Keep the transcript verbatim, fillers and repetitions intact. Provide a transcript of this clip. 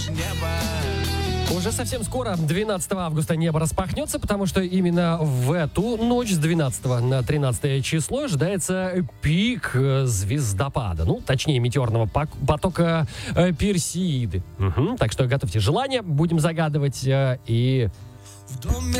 Уже совсем скоро, двенадцатого августа, небо распахнется, потому что именно в эту ночь с двенадцатого на тринадцатое число ожидается пик э, звездопада. Ну, точнее, метеорного потока э, Персеиды. Угу, так что готовьте желания, будем загадывать э, и... В доме